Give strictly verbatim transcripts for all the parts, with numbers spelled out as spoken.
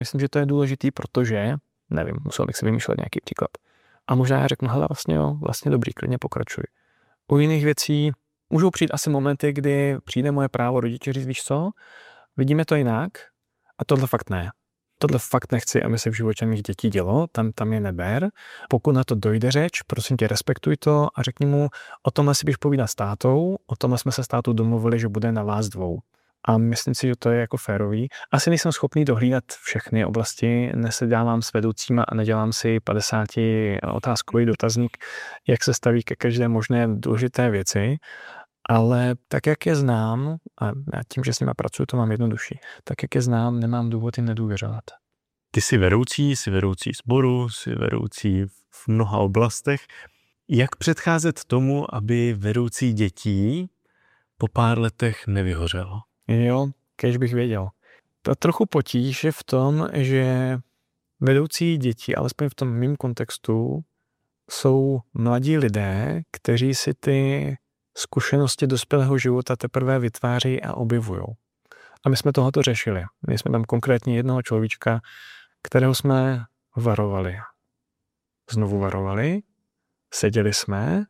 Myslím, že to je důležitý, protože, nevím, musel bych si vymýšlet nějaký příklad. A možná já řeknu, hele, vlastně jo, vlastně dobrý, klidně pokračuj. U jiných věcí můžou přijít asi momenty, kdy přijde moje právo rodiče říct, víš co, vidíme to jinak a tohle fakt ne. Tohle fakt nechci, aby se v životě mých dětí dělo, tam, tam je neber. Pokud na to dojde řeč, prosím tě, respektuj to a řekni mu, o tomhle si běž povídat s tátou, o tomhle jsme se s tátou domluvili, že bude na vás dvou. A myslím si, že to je jako férový. Asi nejsem schopný dohlídat všechny oblasti, nesedávám s vedoucíma a nedělám si padesáti otázkový dotazník, jak se staví ke každé možné důležité věci, ale tak, jak je znám, a tím, že s nima pracuji, to mám jednodušší, tak, jak je znám, nemám důvod jim nedůvěřovat. Ty jsi vedoucí, jsi vedoucí sboru, jsi vedoucí v mnoha oblastech. Jak předcházet tomu, aby vedoucí dětí po pár letech nevyhořelo? Jo, kež bych věděl. To trochu potíž je v tom, že vedoucí děti, alespoň v tom mým kontextu, jsou mladí lidé, kteří si ty zkušenosti dospělého života teprve vytváří a objevují. A my jsme tohoto řešili. My jsme tam konkrétně jednoho človíčka, kterého jsme varovali. Znovu varovali, seděli jsme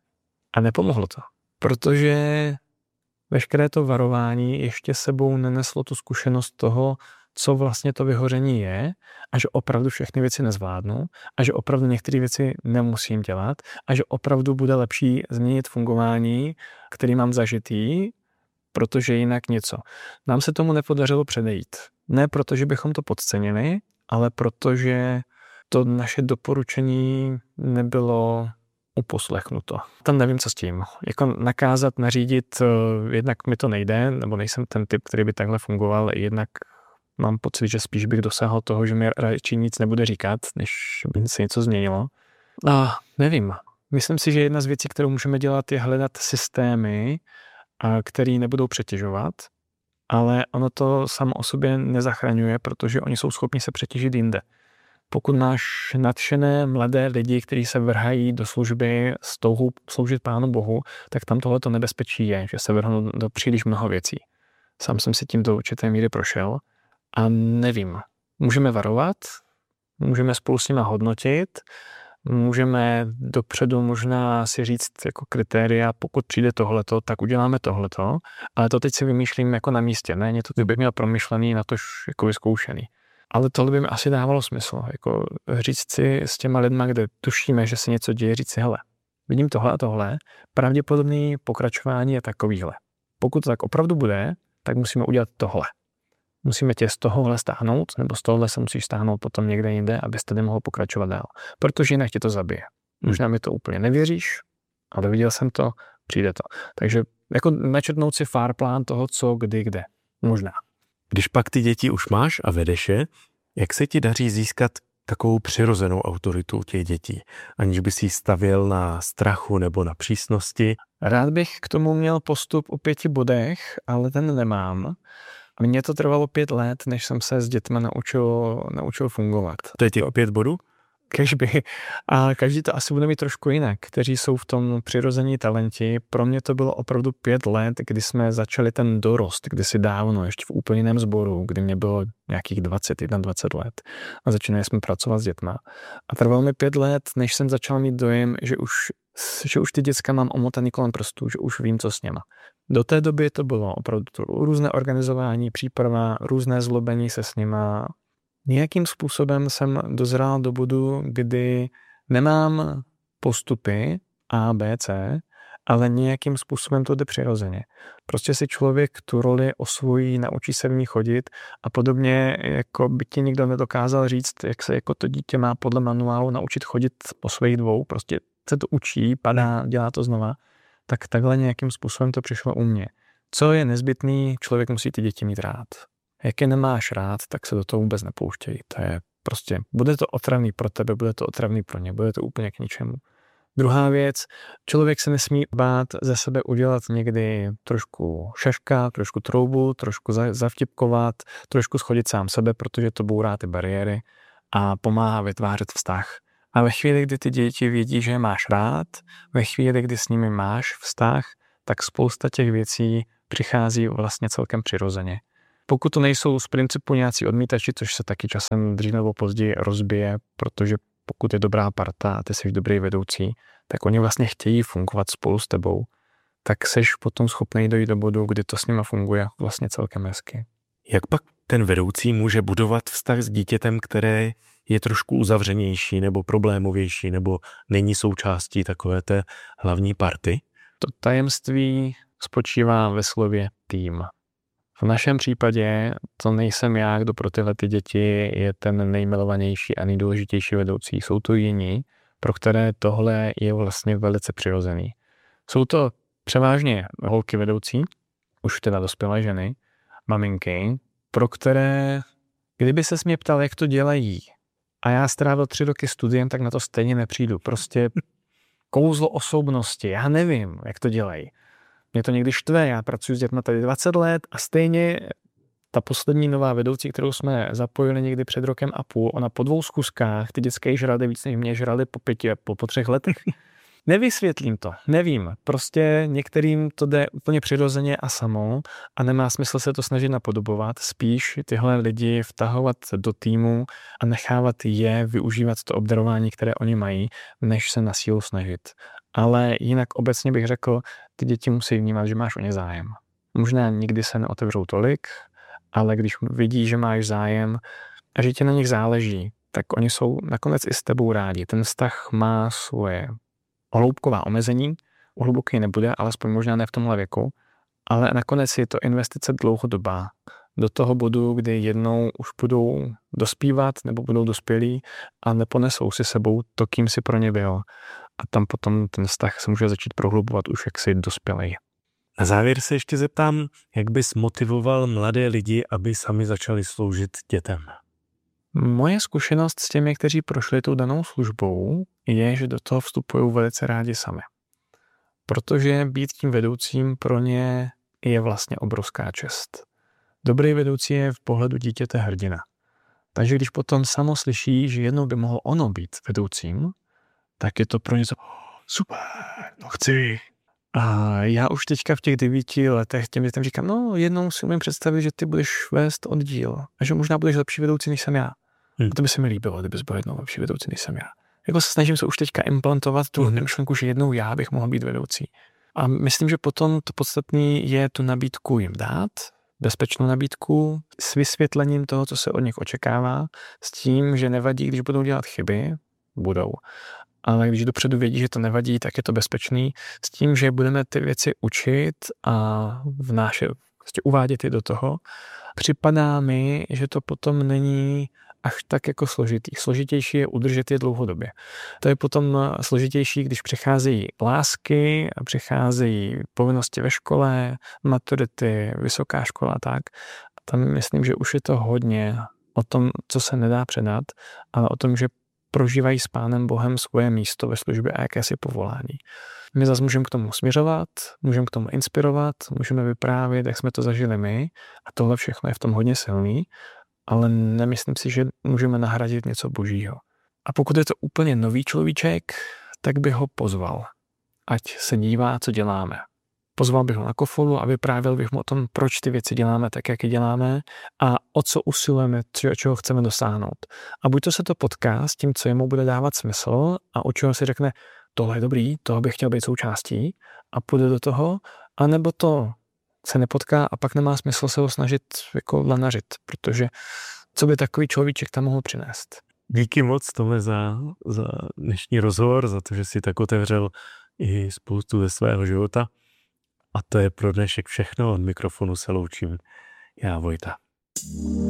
a nepomohlo to. Protože veškeré to varování ještě sebou neneslo tu zkušenost toho, co vlastně to vyhoření je a že opravdu všechny věci nezvládnu a že opravdu některé věci nemusím dělat a že opravdu bude lepší změnit fungování, který mám zažitý, protože jinak něco. Nám se tomu nepodařilo předejít. Ne proto, že bychom to podcenili, ale protože to naše doporučení nebylo uposlechnuto. Tam nevím, co s tím. Jako nakázat, nařídit, jednak mi to nejde, nebo nejsem ten typ, který by takhle fungoval, jednak mám pocit, že spíš bych dosáhl toho, že mi radši nic nebude říkat, než by se něco změnilo. A nevím. Myslím si, že jedna z věcí, kterou můžeme dělat, je hledat systémy, které nebudou přetěžovat, ale ono to samo o sobě nezachraňuje, protože oni jsou schopni se přetěžit jinde. Pokud máš nadšené mladé lidi, kteří se vrhají do služby s touhou sloužit Pánu Bohu, tak tam tohleto nebezpečí je, že se vrhnou do příliš mnoho věcí. Sám jsem si tím do určité míry prošel a nevím. Můžeme varovat, můžeme spolu s nima hodnotit, můžeme dopředu možná si říct jako kritéria, pokud přijde tohleto, tak uděláme tohleto, ale to teď si vymýšlím jako na místě, ne? Něco to bych měl promyšlený, na tož jako vyzkoušený. Ale tohle by mi asi dávalo smysl, jako říct si s těma lidma, kde tušíme, že se něco děje, říct si, hele, vidím tohle a tohle, pravděpodobný pokračování je takovýhle. Pokud to tak opravdu bude, tak musíme udělat tohle. Musíme tě z tohohle stáhnout, nebo z tohohle se musíš stáhnout potom někde jinde, abys tady mohl pokračovat dál. Protože jinak tě to zabije. Možná mi to úplně nevěříš, ale viděl jsem to, přijde to. Takže jako načrtnout si plán toho, co, kdy, kde. Možná. Když pak ty děti už máš a vedeš je, jak se ti daří získat takovou přirozenou autoritu u těch dětí, aniž by si ji stavěl na strachu nebo na přísnosti? Rád bych k tomu měl postup o pěti bodech, ale ten nemám. Mně to trvalo pět let, než jsem se s dětmi naučil, naučil fungovat. To je těch o pět bodů? Kežby. A každý to asi bude mít trošku jinak, kteří jsou v tom přirození talenti. Pro mě to bylo opravdu pět let, kdy jsme začali ten dorost, kdysi dávno, ještě v úplně jiném sboru, kdy mě bylo nějakých dvacet, dvacet jedna let. A začínali jsme pracovat s dětma. A trvalo mi pět let, než jsem začal mít dojem, že už, že už ty děcka mám omotaný kolem prstů, že už vím, co s něma. Do té doby to bylo opravdu to různé organizování, příprava, různé zlobení se s nima. Nějakým způsobem jsem dozrál do bodu, kdy nemám postupy A, B, C, ale nějakým způsobem to jde přirozeně. Prostě si člověk tu roli osvojí, naučí se v ní chodit a podobně, jako by ti nikdo nedokázal říct, jak se jako to dítě má podle manuálu naučit chodit po svých dvou, prostě se to učí, padá, dělá to znova, tak takhle nějakým způsobem to přišlo u mě. Co je nezbytný, člověk musí ty děti mít rád. Jak je nemáš rád, tak se do toho vůbec nepouštějí. To je prostě, bude to otravný pro tebe, bude to otravný pro ně, bude to úplně k ničemu. Druhá věc, člověk se nesmí bát ze sebe udělat někdy trošku šaška, trošku troubu, trošku zavtipkovat, trošku schodit sám sebe, protože to bourá ty bariéry a pomáhá vytvářet vztah. A ve chvíli, kdy ty děti vědí, že je máš rád, ve chvíli, kdy s nimi máš vztah, tak spousta těch věcí přichází vlastně celkem přirozeně. Pokud to nejsou z principu nějací odmítači, což se taky časem dřív nebo později rozbije, protože pokud je dobrá parta a ty jsi dobrý vedoucí, tak oni vlastně chtějí fungovat spolu s tebou, tak seš potom schopný dojít do bodu, kdy to s nima funguje vlastně celkem hezky. Jak pak ten vedoucí může budovat vztah s dítětem, které je trošku uzavřenější nebo problémovější nebo není součástí takové té hlavní party? To tajemství spočívá ve slově tým. V našem případě to nejsem já, kdo pro tyhle ty děti je ten nejmilovanější a nejdůležitější vedoucí. Jsou to jiní, pro které tohle je vlastně velice přirozený. Jsou to převážně holky vedoucí, už teda dospělé ženy, maminky, pro které, kdyby ses mě ptal, jak to dělají, a já strávil tři roky studiem, tak na to stejně nepřijdu. Prostě kouzlo osobnosti, já nevím, jak to dělají. Mě to někdy štve, já pracuji s dětmi tady dvacet let a stejně ta poslední nová vedoucí, kterou jsme zapojili někdy před rokem a půl, ona po dvou zkuskách, ty dětské žrady víc než mě žrali po pěti, po, po třech letech. Nevysvětlím to, nevím. Prostě některým to jde úplně přirozeně a samo a nemá smysl se to snažit napodobovat, spíš tyhle lidi vtahovat do týmu a nechávat je využívat to obdarování, které oni mají, než se na sílu snažit. Ale jinak obecně bych řekl, ty děti musí vnímat, že máš o ně zájem. Možná nikdy se neotevřou tolik, ale když vidí, že máš zájem a že ti na nich záleží, tak oni jsou nakonec i s tebou rádi. Ten vztah má svoje hloubková omezení, hluboký nebude, alespoň možná ne v tomhle věku, ale nakonec je to investice dlouhodobá. Do toho bodu, kdy jednou už budou dospívat nebo budou dospělí a neponesou si sebou to, kým si pro ně byl. A tam potom ten vztah se může začít prohlubovat už jak si dospělej. Na závěr se ještě zeptám, jak bys motivoval mladé lidi, aby sami začali sloužit dětem? Moje zkušenost s těmi, kteří prošli tou danou službou, je, že do toho vstupují velice rádi sami. Protože být tím vedoucím pro ně je vlastně obrovská čest. Dobrý vedoucí je v pohledu dítěte hrdina. Takže když potom samo slyší, že jednou by mohlo ono být vedoucím, tak je to pro něco super, no chci. A já už teďka v těch devíti letech těm dětem říkám, no jednou si umím představit, že ty budeš vést oddíl a že možná budeš lepší vedoucí, než jsem já. Hmm. A to by se mi líbilo, kdybys byl jednou lepší vedoucí, než jsem já. Jako se snažím se už teďka implantovat tu hmm. myšlenku, že jednou já bych mohl být vedoucí. A myslím, že potom to podstatné je tu nabídku jim dát, bezpečnou nabídku s vysvětlením toho, co se od nich očekává, s tím, že nevadí, když budou dělat chyby, budou. Ale když dopředu vědí, že to nevadí, tak je to bezpečný. S tím, že budeme ty věci učit a vnášet, vlastně uvádět je do toho, připadá mi, že to potom není až tak jako složitý. Složitější je udržet je dlouhodobě. To je potom složitější, když přicházejí lásky a přicházejí povinnosti ve škole, maturity, vysoká škola a tak. A tam myslím, že už je to hodně o tom, co se nedá předat, ale o tom, že prožívají s Pánem Bohem svoje místo ve službě a jakési povolání. My zase můžeme k tomu směřovat, můžeme k tomu inspirovat, můžeme vyprávět, jak jsme to zažili my a tohle všechno je v tom hodně silný, ale nemyslím si, že můžeme nahradit něco božího. A pokud je to úplně nový človíček, tak bych ho pozval, ať se dívá, co děláme. Pozval bych ho na kofolu a vyprávěl bych mu o tom, proč ty věci děláme tak, jak je děláme a o co usilujeme, čeho chceme dosáhnout. A buď to se to potká s tím, co jemu bude dávat smysl a o čeho si řekne, tohle je dobrý, toho bych chtěl být součástí a půjde do toho, anebo to se nepotká a pak nemá smysl se ho snažit jako lanařit, protože co by takový človíček tam mohl přinést. Díky moc, Tome, za, za dnešní rozhovor, za to, že jsi tak otevřel i spoustu ze svého života. A to je pro dnešek všechno, od mikrofonu se loučím já, Vojta.